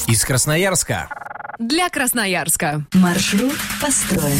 Из Красноярска. Для Красноярска. Маршрут построен.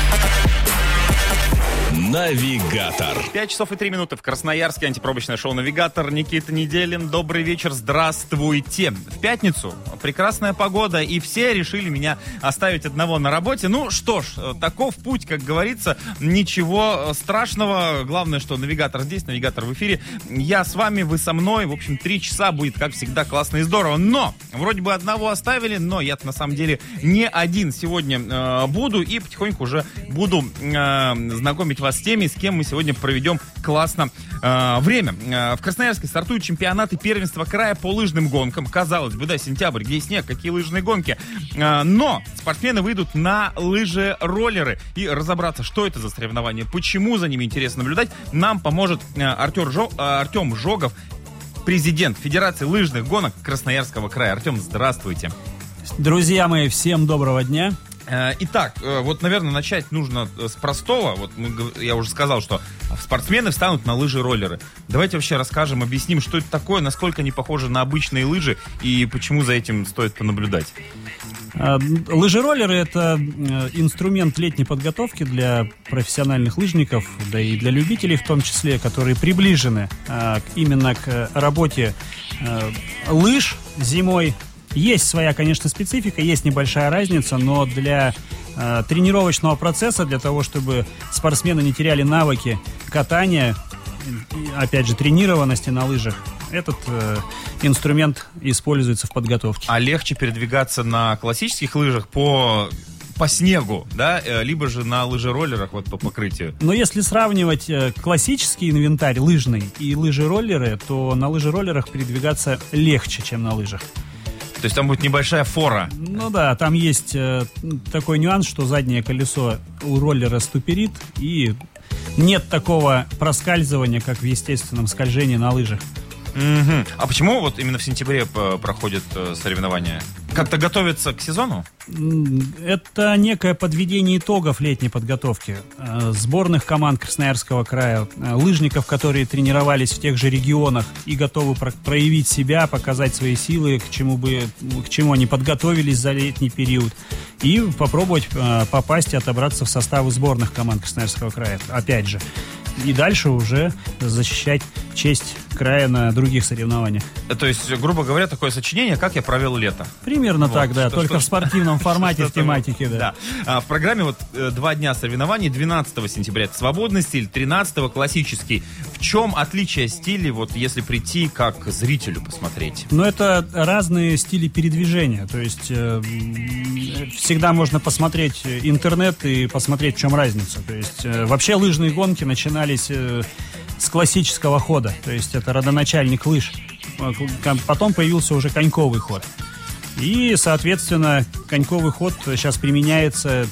Навигатор. 5 часов и 3 минуты в Красноярске. Антипробочное шоу «Навигатор». Никита Неделин. Добрый вечер, здравствуйте. В пятницу прекрасная погода, и все решили меня оставить одного на работе. Ну что ж, таков путь, как говорится. Ничего страшного. Главное, что «Навигатор» здесь, «Навигатор» в эфире. Я с вами, вы со мной. В общем, 3 часа будет, как всегда, классно и здорово. Но, вроде бы одного оставили, но я на самом деле не один сегодня буду. И потихоньку уже буду знакомить вас с теми, с кем мы сегодня проведем классно время. В Красноярске стартуют чемпионаты первенства края по лыжным гонкам. Казалось бы, да, сентябрь, где снег, какие лыжные гонки. Но спортсмены выйдут на лыжи-роллеры. И разобраться, что это за соревнования, почему за ними интересно наблюдать, нам поможет Артем Жогов, президент Федерации лыжных гонок Красноярского края. Артем, здравствуйте. Друзья мои, всем доброго дня. Итак, вот, наверное, начать нужно с простого. Вот я уже сказал, что спортсмены встанут на лыжи-роллеры. Давайте вообще расскажем, объясним, что это такое, насколько они похожи на обычные лыжи и почему за этим стоит понаблюдать. Лыжи-роллеры — это инструмент летней подготовки для профессиональных лыжников, да и для любителей в том числе, которые приближены именно к работе лыж зимой. Есть своя, конечно, специфика, есть небольшая разница, но для тренировочного процесса, для того, чтобы спортсмены не теряли навыки катания, опять же, тренированности на лыжах, этот инструмент используется в подготовке. А легче передвигаться на классических лыжах по снегу, да, либо же на лыжероллерах вот по покрытию? Но если сравнивать классический инвентарь лыжный и лыжероллеры, то на лыжероллерах передвигаться легче, чем на лыжах. То есть там будет небольшая фора. Ну да, там есть такой нюанс, что заднее колесо у роллера ступерит, и нет такого проскальзывания, как в естественном скольжении на лыжах. Угу. А почему вот именно в сентябре проходят соревнования? Как-то готовятся к сезону? Это некое подведение итогов летней подготовки сборных команд Красноярского края, лыжников, которые тренировались в тех же регионах и готовы проявить себя, показать свои силы, к чему они подготовились за летний период, и попробовать попасть и отобраться в составы сборных команд Красноярского края, опять же. И дальше уже защищать честь края на других соревнованиях. То есть, грубо говоря, такое сочинение, как я провел лето. Примерно вот, так, да, только в спортивном формате, в тематике, да. В программе вот 2 дня соревнований. 12 сентября это свободный стиль, 13 классический. В чем отличие стилей, вот если прийти как зрителю посмотреть? Ну, это разные стили передвижения. То есть всегда можно посмотреть интернет и посмотреть, в чем разница. То есть вообще лыжные гонки начинались с классического хода. То есть это родоначальник лыж. Потом появился уже коньковый ход. И, соответственно, коньковый ход сейчас применяется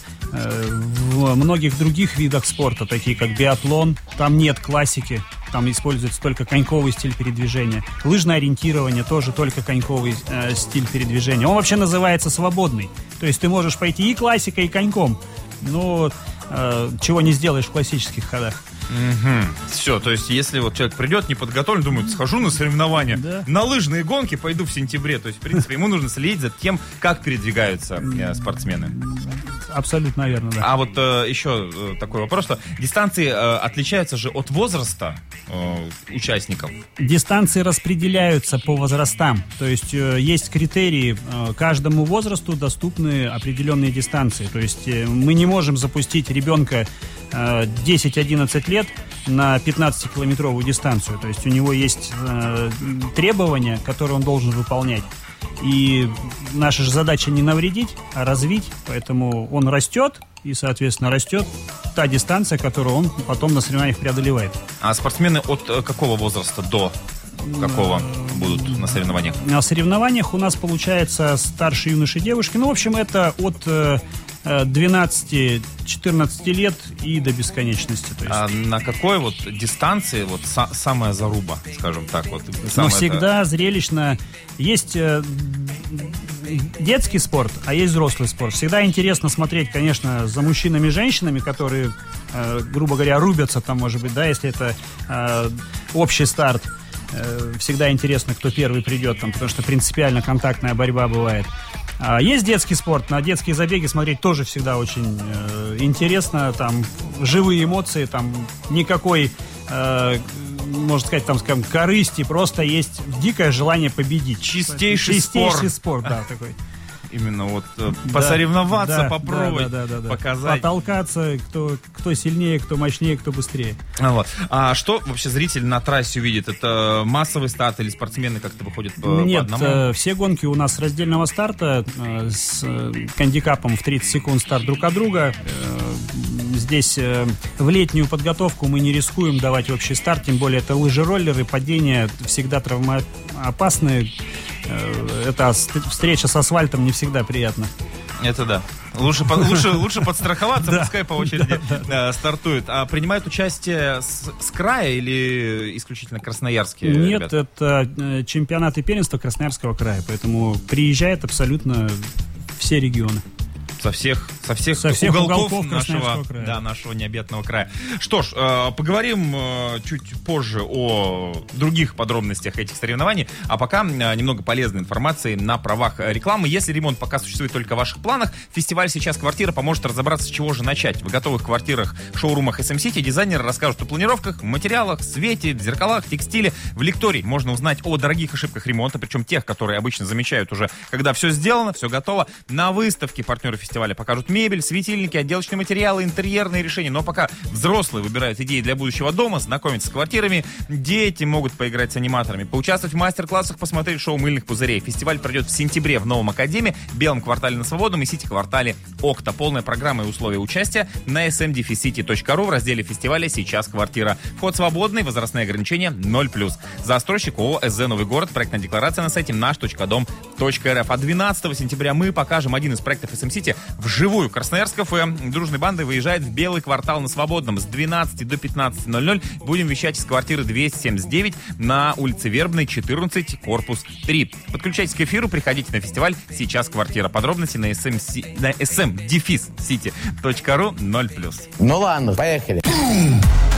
в многих других видах спорта, такие как биатлон. Там нет классики, там используется только коньковый стиль передвижения. Лыжное ориентирование тоже только коньковый стиль передвижения. Он вообще называется свободный. То есть ты можешь пойти и классикой, и коньком. Но чего не сделаешь в классических ходах. Угу. Все, то есть если вот человек придет неподготовлен, думает, схожу на соревнования, да, на лыжные гонки пойду в сентябре. То есть, в принципе, ему нужно следить за тем, как передвигаются спортсмены. Абсолютно верно, да. А вот еще такой вопрос, что дистанции отличаются же от возраста участников? Дистанции распределяются по возрастам. То есть есть критерии, каждому возрасту доступны определенные дистанции. То есть мы не можем запустить ребенка 10-11 лет на 15-километровую дистанцию. То есть у него есть требования, которые он должен выполнять. И наша же задача не навредить, а развить. Поэтому он растет, и, соответственно, растет та дистанция, которую он потом на соревнованиях преодолевает. А спортсмены от какого возраста до какого будут на соревнованиях? На соревнованиях у нас получается старше юноши и девушки. Ну, в общем, это от 12-14 лет и до бесконечности. То есть. А на какой вот дистанции вот самая заруба, скажем так? Вот, но всегда зрелищно. Есть детский спорт, а есть взрослый спорт. Всегда интересно смотреть, конечно, за мужчинами и женщинами, которые, грубо говоря, рубятся там, может быть, да, если это общий старт. Всегда интересно, кто первый придет, там, потому что принципиально контактная борьба бывает. Есть детский спорт, на детские забеги смотреть тоже всегда очень интересно, там живые эмоции, там никакой, можно сказать, там, скажем, корысти, просто есть дикое желание победить. Чистейший спорт, да, такой. Именно вот посоревноваться, попробовать, показать. Потолкаться, кто сильнее, кто мощнее, кто быстрее. Вот. А что вообще зритель на трассе увидит? Это массовый старт или спортсмены как-то выходят по одному? Нет, все гонки у нас с раздельного старта, с гандикапом в 30 секунд старт друг от друга. Здесь в летнюю подготовку мы не рискуем давать общий старт, тем более это лыжи-роллеры, падения всегда травмоопасные. Эта встреча с асфальтом не всегда приятна. Это да. Лучше подстраховаться, пускай по очереди стартует. А принимают участие с края или исключительно красноярские Нет, ребята? Это чемпионат и первенство Красноярского края, поэтому приезжает абсолютно все регионы. Со всех уголков нашего необъятного края. Что ж, поговорим чуть позже о других подробностях этих соревнований, а пока немного полезной информации на правах рекламы. Если ремонт пока существует только в ваших планах, фестиваль «Сейчас квартира» поможет разобраться, с чего же начать. В готовых квартирах, шоурумах SM City дизайнеры расскажут о планировках, материалах, свете, зеркалах, текстиле. В лектории можно узнать о дорогих ошибках ремонта, причем тех, которые обычно замечают уже, когда все сделано, все готово. На выставке партнеры фестиваля покажут мебель, светильники, отделочные материалы, интерьерные решения. Но пока взрослые выбирают идеи для будущего дома, знакомятся с квартирами, дети могут поиграть с аниматорами, поучаствовать в мастер-классах, посмотреть шоу мыльных пузырей. Фестиваль пройдет в сентябре в Новом Академии, Белом квартале на Свободном и Сити-квартале Окта. Полная программа и условия участия на smdfcity.ru в разделе фестиваля «Сейчас квартира». Вход свободный, возрастные ограничения 0+. Застройщик ООО СЗ «Новый город». Проектная декларация на сайте наш.дом.рф. А 12 сентября мы покажем один из проектов SM City вживую. Красноярск КФМ дружной бандой выезжает в Белый квартал на Свободном с 12 до 15:00. Будем вещать из квартиры 279 на улице Вербной, 14, корпус 3. Подключайтесь к эфиру, приходите на фестиваль «Сейчас квартира». Подробности на smdefis.city.ru 0+. Ну ладно, поехали.